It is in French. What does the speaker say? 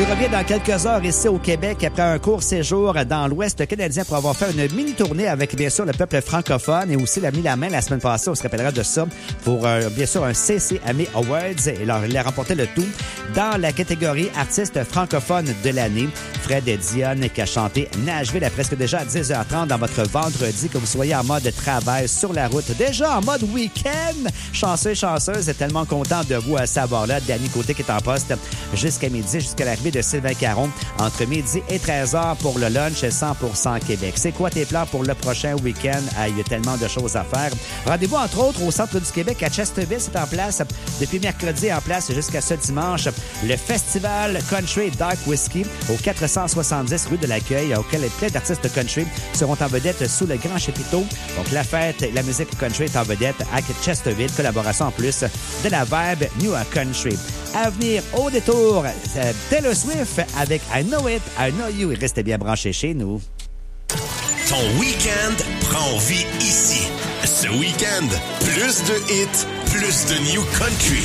Il revient dans quelques heures ici au Québec après un court séjour dans l'Ouest canadien pour avoir fait une mini-tournée avec, bien sûr, le peuple francophone et aussi l'a mis la main la semaine passée, on se rappellera de ça, pour, bien sûr, un CCAME Awards. Et alors, il a remporté le tout dans la catégorie artiste francophone de l'année. Fred Dionne qui a chanté Nashville à presque déjà à 10h30 dans votre vendredi, que vous soyez en mode travail sur la route, déjà en mode week-end. Chanceux, chanceuse, tellement content de vous savoir là. Danny Côté qui est en poste jusqu'à midi, jusqu'à l'arrivée de Sylvain Caron entre midi et 13h pour le lunch 100% Québec. C'est quoi tes plans pour le prochain week-end? Il y a tellement de choses à faire. Rendez-vous entre autres au centre du Québec à Chesterville. C'est en place depuis mercredi, en place jusqu'à ce dimanche. Le festival Country Dark Whiskey au 470 rue de l'Accueil, auquel plein d'artistes country seront en vedette sous le grand chapiteau. Donc la fête, la musique country est en vedette à Chesterville. Collaboration en plus de la vibe New Country. À venir au détour, Taylor Swift avec I Know It, I Know You. Restez bien branchés chez nous. Ton week-end prend vie ici. Ce week-end, plus de hits, plus de New Country.